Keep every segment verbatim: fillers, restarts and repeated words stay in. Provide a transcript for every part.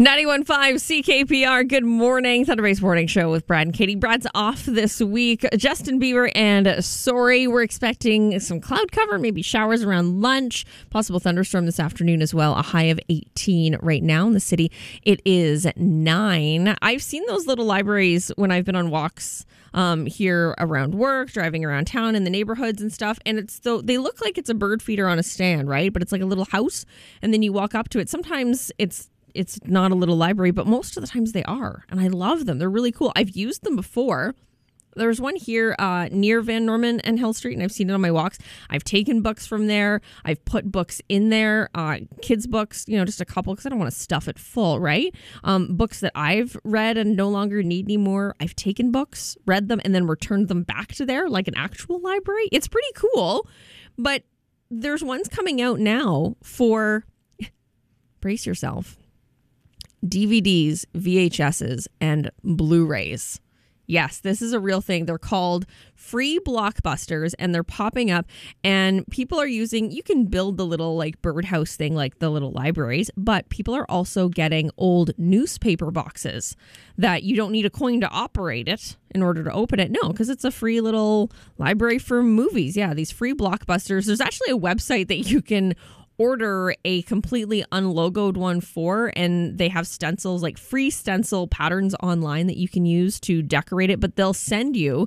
ninety-one point five C K P R. Good morning. Thunder Bay's Morning Show with Brad and Katie. Brad's off this week. Justin Bieber and Sorry. We're expecting some cloud cover, maybe showers around lunch. Possible thunderstorm this afternoon as well. A high of eighteen right now in the city. It is nine. I've seen those little libraries when I've been on walks um, here around work, driving around town in the neighborhoods and stuff. And it's so they look like it's a bird feeder on a stand, right? But it's like a little house. And then you walk up to it. Sometimes it's It's not a little library, but most of the times they are. And I love them. They're really cool. I've used them before. There's one here uh, near Van Norman and Hill Street, and I've seen it on my walks. I've taken books from there. I've put books in there, uh, kids' books, you know, just a couple, because I don't want to stuff it full, right? Um, books that I've read and no longer need anymore. I've taken books, read them, and then returned them back to there like an actual library. It's pretty cool. But there's ones coming out now for, brace yourself, D V Ds, V H S's, and Blu-rays. Yes, this is a real thing. They're called free blockbusters, and they're popping up, and people are using, you can build the little like birdhouse thing, like the little libraries, but people are also getting old newspaper boxes that you don't need a coin to operate it in order to open it. No, because it's a free little library for movies. Yeah, these free blockbusters. There's actually a website that you can order a completely unlogoed one for, and they have stencils, like free stencil patterns online that you can use to decorate it, but they'll send you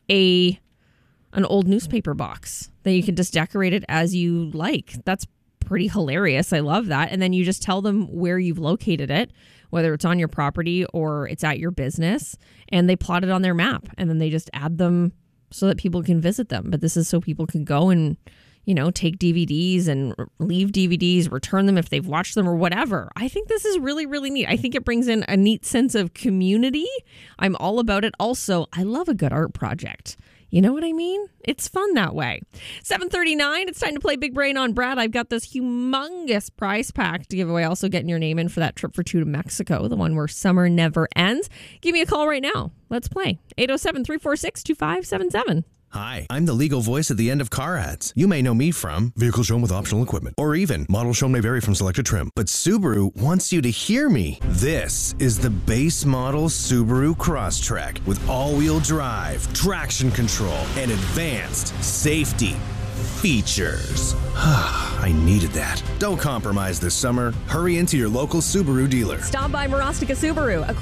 a an old newspaper box that you can just decorate it as you like. That's pretty hilarious. I love that. And then you just tell them where you've located it, whether it's on your property or it's at your business, and they plot it on their map, and then they just add them so that people can visit them. But this is so people can go and, you know, take D V Ds and leave D V Ds, return them if they've watched them or whatever. I think this is really, really neat. I think it brings in a neat sense of community. I'm all about it. Also, I love a good art project. You know what I mean? It's fun that way. seven thirty-nine, it's time to play Big Brain on Brad. I've got this humongous prize pack to give away. Also getting your name in for that trip for two to Mexico, the one where summer never ends. Give me a call right now. Let's play. eight oh seven, three four six, two five seven seven. Hi, I'm the legal voice at the end of car ads. You may know me from vehicle shown with optional equipment, or even model shown may vary from selected trim. But Subaru wants you to hear me. This is the base model Subaru Crosstrek with all-wheel drive, traction control, and advanced safety features. I needed that. Don't compromise this summer. Hurry into your local Subaru dealer. Stop by Marostica Subaru.